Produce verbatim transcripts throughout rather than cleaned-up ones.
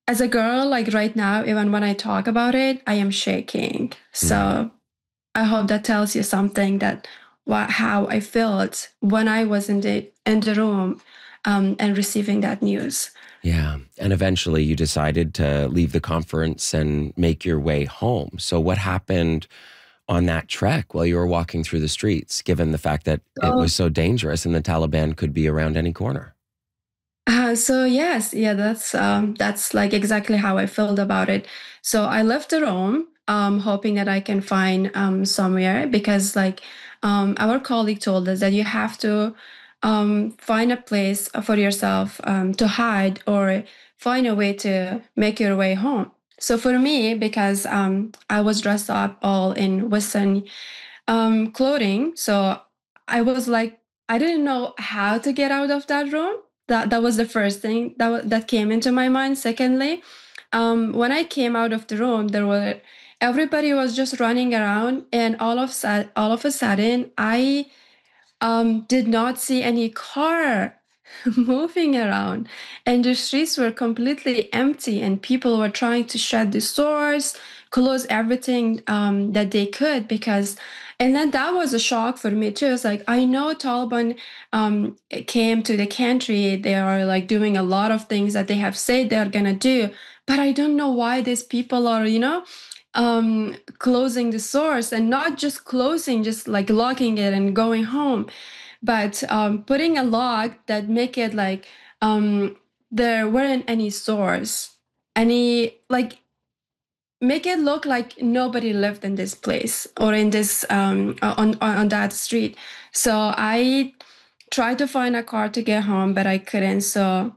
as a girl, like right now, even when I talk about it, I am shaking. Mm. So I hope that tells you something that what how I felt when I was in the in the room um, and receiving that news. Yeah. And eventually you decided to leave the conference and make your way home. So, what happened on that trek while you were walking through the streets, given the fact that it So was so dangerous and the Taliban could be around any corner? Uh, so yes, yeah, that's um, that's like exactly how I felt about it. So I left the room, um, hoping that I can find um, somewhere because like um, our colleague told us that you have to um, find a place for yourself um, to hide or find a way to make your way home. So for me, because um, I was dressed up all in Western um, clothing. So I was like, I didn't know how to get out of that room. That that was the first thing that wa- that came into my mind. Secondly, um, when I came out of the room, there were everybody was just running around, and all of sud- all of a sudden, I um, did not see any car moving around, and the streets were completely empty, and people were trying to shut the stores, close everything um, that they could because. And then that was a shock for me too. It's like I know Taliban um, came to the country. They are like doing a lot of things that they have said they're gonna do, but I don't know why these people are, you know, um closing the source and not just closing, just like locking it and going home, but um putting a lock that make it like um there weren't any stores, any like make it look like nobody lived in this place or in this um on on, on that street. So I tried to find a car to get home, but I couldn't. So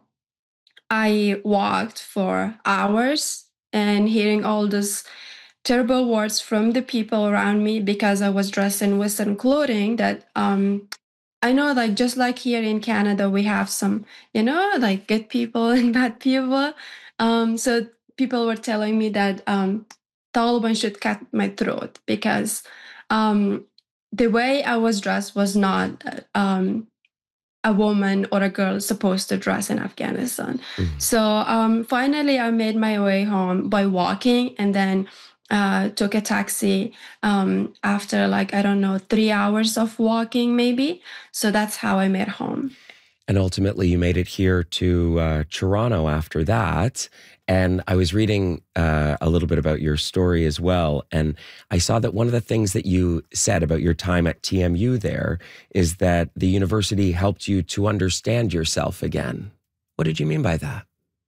I walked for hours and hearing all those terrible words from the people around me because I was dressed in Western clothing that um I know like just like here in Canada we have some, you know, like good people and bad people. Um so people were telling me that um Taliban should cut my throat because um the way I was dressed was not um a woman or a girl supposed to dress in Afghanistan. Mm. So um, finally, I made my way home by walking and then uh, took a taxi um, after like, I don't know, three hours of walking maybe. So that's how I made home. And ultimately, you made it here to uh, Toronto after that. And I was reading uh, a little bit about your story as well. And I saw that one of the things that you said about your time at T M U there is that the university helped you to understand yourself again. What did you mean by that?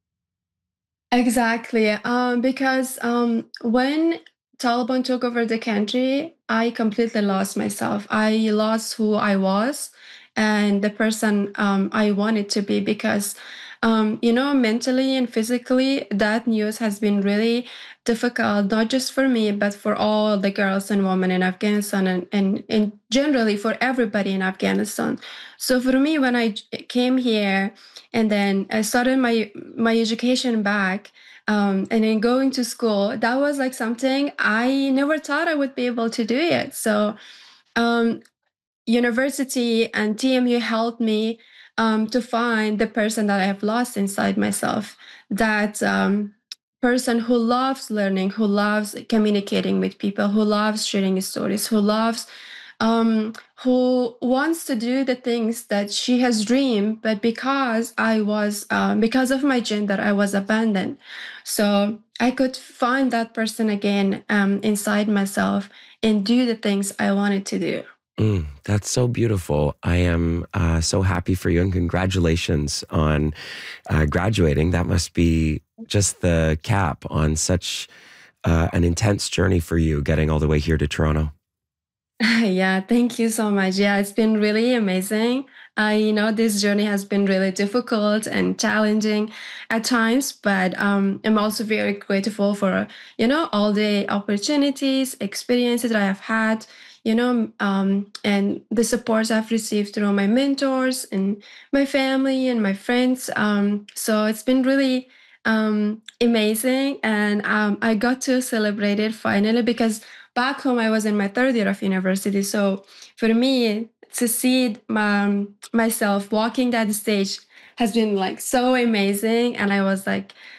Exactly. Um, because um, when Taliban took over the country, I completely lost myself. I lost who I was and the person um, I wanted to be because, um, you know, mentally and physically, that news has been really difficult, not just for me, but for all the girls and women in Afghanistan and, and, and generally for everybody in Afghanistan. So for me, when I j- came here, and then I started my my education back. Um, and then going to school, that was like something I never thought I would be able to do it. So um, university and T M U helped me um, to find the person that I have lost inside myself. That um, person who loves learning, who loves communicating with people, who loves sharing stories, who loves, um, who wants to do the things that she has dreamed, but because I was, um, because of my gender, I was abandoned. So I could find that person again um, inside myself and do the things I wanted to do. Mm, that's so beautiful. I am uh, so happy for you and congratulations on uh, graduating. That must be just the cap on such uh, an intense journey for you getting all the way here to Toronto. Yeah, thank you so much. Yeah, it's been really amazing. I know this journey has been really difficult and challenging at times, but um, I'm also very grateful for, you know, all the opportunities, experiences that I have had, you know, um, and the support I've received through my mentors and my family and my friends. Um, so it's been really um, amazing. And um, I got to celebrate it finally because back home I was in my third year of university. So for me to see my, myself walking that stage has been like so amazing. And I was like